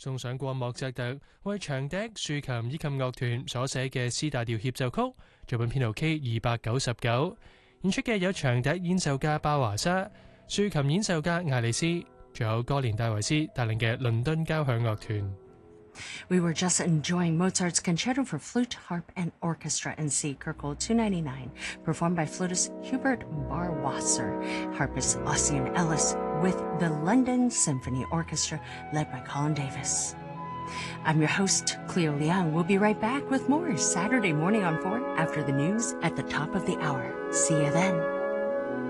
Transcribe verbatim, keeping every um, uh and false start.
送上過莫扎特為長笛、豎琴以及樂團所寫嘅 C 大調協奏曲，作品編號 K 二百九十九。演出嘅有長笛演奏家巴華沙、豎琴演奏家艾利斯，仲有哥連戴維斯帶領嘅倫敦交響樂團。 We were just enjoying Mozart's Concerto for Flute, Harp, and Orchestra in C, Kirkle two ninety-nine, performed by flutist Hubert Barwasser, harpist Ossian Ellis, with the London Symphony Orchestra led by Colin Davis. I'm your host, Cleo Liang. We'll be right back with more Saturday morning on four after the news at the top of the hour. See you then.